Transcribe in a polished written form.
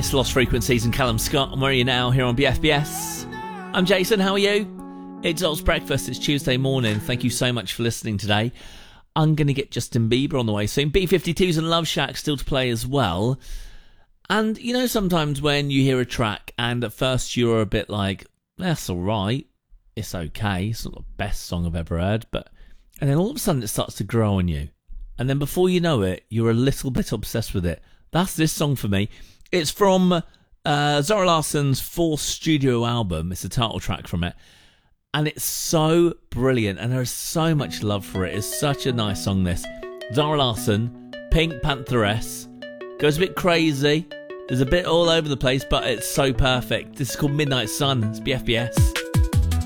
It's Lost Frequencies and Callum Scott, and where are you now here on BFBS? I'm Jason, how are you? It's Oz Breakfast, it's Tuesday morning. Thank you so much for listening today. I'm going to get Justin Bieber on the way soon. B-52s and Love Shack still to play as well. And you know, sometimes when you hear a track and at first you're a bit like, that's alright, it's okay, it's not the best song I've ever heard, and then all of a sudden it starts to grow on you. And then before you know it, you're a little bit obsessed with it. That's this song for me. It's from Zara Larsson's fourth studio album. It's the title track from it. And it's so brilliant. And there is so much love for it. It's such a nice song, this. Zara Larsson, Pink Pantheress. Goes a bit crazy. There's a bit all over the place, but it's so perfect. This is called Midnight Sun. It's BFBS.